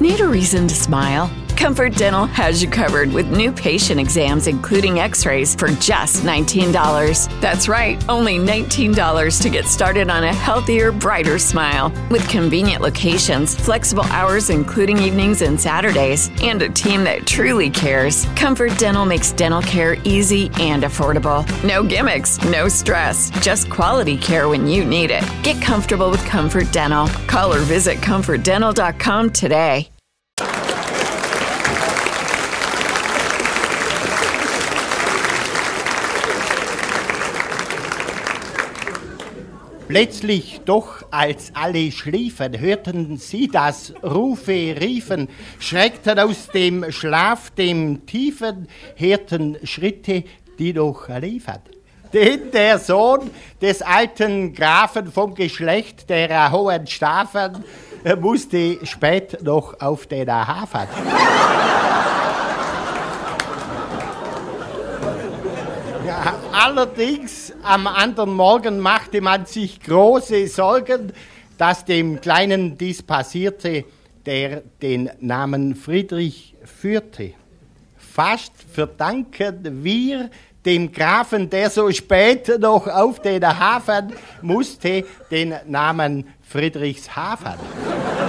Need a reason to smile? Comfort Dental has you covered with new patient exams, including x-rays, for just $19. That's right, only $19 to get started on a healthier, brighter smile. With convenient locations, flexible hours including evenings and Saturdays, and a team that truly cares, Comfort Dental makes dental care easy and affordable. No gimmicks, no stress, just quality care when you need it. Get comfortable with Comfort Dental. Call or visit comfortdental.com today. Plötzlich doch, als alle schliefen, hörten sie das Rufe riefen, schreckten aus dem Schlaf, dem Tiefen, hörten Schritte, die doch liefen. Denn der Sohn des alten Grafen vom Geschlecht der Hohenstaufen musste spät noch auf den Hafen. Ja, allerdings am anderen Morgen machte man sich große Sorgen, dass dem Kleinen dies passierte, der den Namen Friedrich führte. Fast verdanken wir dem Grafen, der so spät noch auf den Hafen musste, den Namen Friedrichshafen.